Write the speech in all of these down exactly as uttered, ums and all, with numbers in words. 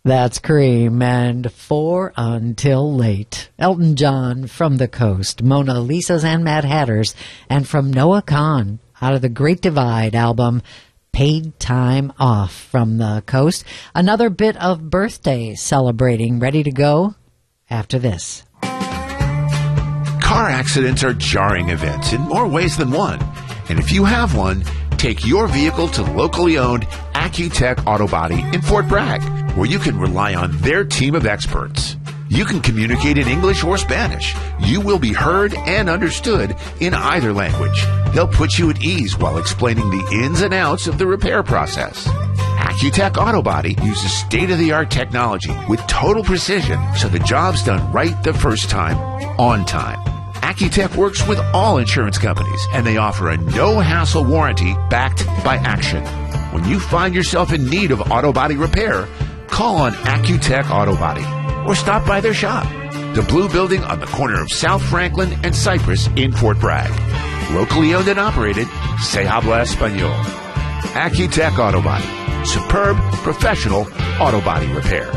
That's Cream, and Four Until Late. Elton John from the Coast, Mona Lisa's and Mad Hatter's, and from Noah Kahan out of the Great Divide album, Paid Time Off from the Coast. Another bit of birthday celebrating. Ready to go? After this. Car accidents are jarring events in more ways than one. And if you have one, take your vehicle to locally owned Accutech Auto Body in Fort Bragg, where you can rely on their team of experts. You can communicate in English or Spanish. You will be heard and understood in either language. They'll put you at ease while explaining the ins and outs of the repair process. Accutech Auto Body uses state-of-the-art technology with total precision, so the job's done right the first time, on time. Accutech works with all insurance companies, and they offer a no-hassle warranty backed by action. When you find yourself in need of auto body repair, call on Accutech Auto Body or stop by their shop, the Blue Building on the corner of South Franklin and Cypress in Fort Bragg. Locally owned and operated, Se Habla Español. Accutech Auto Body. Superb, professional auto body repair.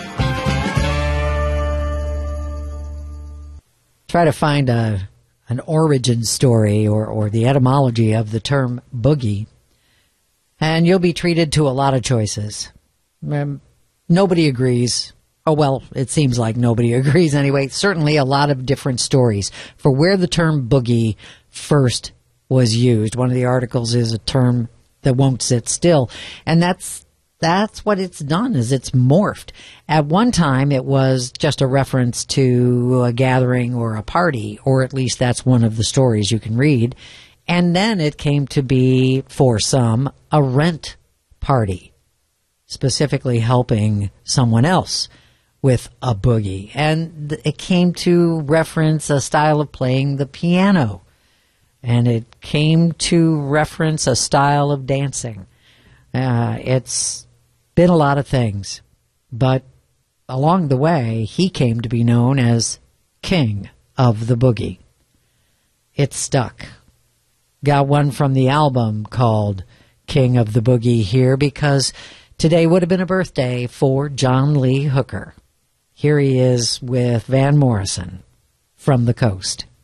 Try to find a an origin story or, or the etymology of the term boogie, and you'll be treated to a lot of choices. Um, nobody agrees. Oh, well, it seems like nobody agrees anyway. Certainly a lot of different stories for where the term boogie first was used. One of the articles is a term that won't sit still, and that's That's what it's done, is it's morphed. At one time, it was just a reference to a gathering or a party, or at least that's one of the stories you can read. And then it came to be, for some, a rent party, specifically helping someone else with a boogie. And it came to reference a style of playing the piano. And it came to reference a style of dancing. Uh, it's been a lot of things, but along the way, he came to be known as King of the Boogie. It stuck. Got one from the album called King of the Boogie here because today would have been a birthday for John Lee Hooker. Here he is with Van Morrison from the Coast.